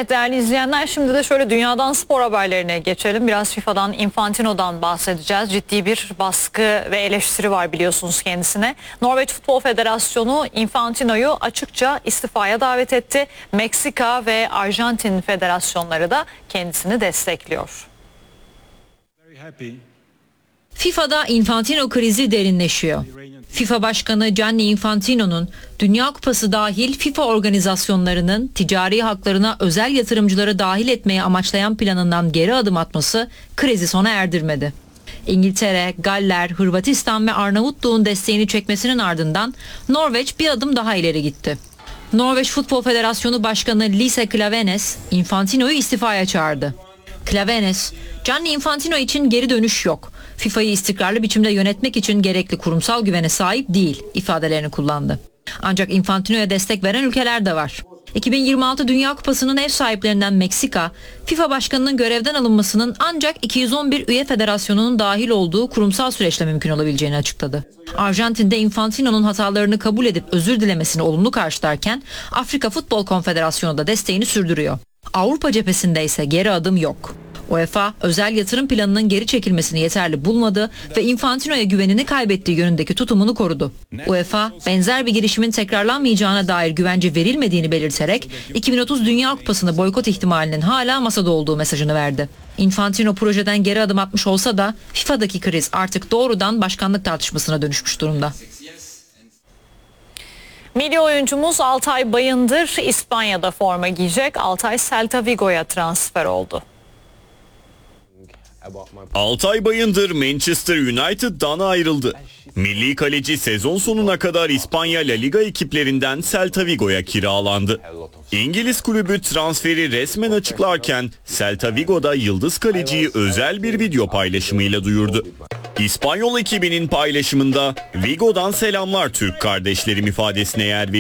Evet değerli izleyenler, şimdi de şöyle dünyadan spor haberlerine geçelim. Biraz FIFA'dan, Infantino'dan bahsedeceğiz. Ciddi bir baskı ve eleştiri var biliyorsunuz kendisine. Norveç Futbol Federasyonu Infantino'yu açıkça istifaya davet etti. Meksika ve Arjantin federasyonları da kendisini destekliyor. FIFA'da Infantino krizi derinleşiyor. FIFA Başkanı Gianni Infantino'nun Dünya Kupası dahil FIFA organizasyonlarının ticari haklarına özel yatırımcıları dahil etmeye amaçlayan planından geri adım atması krizi sona erdirmedi. İngiltere, Galler, Hırvatistan ve Arnavutluğun desteğini çekmesinin ardından Norveç bir adım daha ileri gitti. Norveç Futbol Federasyonu Başkanı Lise Klaveness, Infantino'yu istifaya çağırdı. Klaveness, Gianni Infantino için geri dönüş yok. FIFA'yı istikrarlı biçimde yönetmek için gerekli kurumsal güvene sahip değil ifadelerini kullandı. Ancak Infantino'ya destek veren ülkeler de var. 2026 Dünya Kupası'nın ev sahiplerinden Meksika, FIFA Başkanı'nın görevden alınmasının ancak 211 üye federasyonunun dahil olduğu kurumsal süreçle mümkün olabileceğini açıkladı. Arjantin'de Infantino'nun hatalarını kabul edip özür dilemesini olumlu karşılarken Afrika Futbol Konfederasyonu da desteğini sürdürüyor. Avrupa cephesinde ise geri adım yok. UEFA, özel yatırım planının geri çekilmesini yeterli bulmadı ve Infantino'ya güvenini kaybettiği yönündeki tutumunu korudu. UEFA, benzer bir girişimin tekrarlanmayacağına dair güvence verilmediğini belirterek 2030 Dünya Kupası'nı boykot ihtimalinin hala masada olduğu mesajını verdi. Infantino projeden geri adım atmış olsa da FIFA'daki kriz artık doğrudan başkanlık tartışmasına dönüşmüş durumda. Milli oyuncumuz Altay Bayındır İspanya'da forma giyecek. Altay Celta Vigo'ya transfer oldu. Altay Bayındır Manchester United'dan ayrıldı. Milli kaleci sezon sonuna kadar İspanya La Liga ekiplerinden Celta Vigo'ya kiralandı. İngiliz kulübü transferi resmen açıklarken Celta Vigo'da yıldız kaleciyi özel bir video paylaşımıyla duyurdu. İspanyol ekibinin paylaşımında "Vigo'dan selamlar Türk kardeşlerim" ifadesine yer verildi.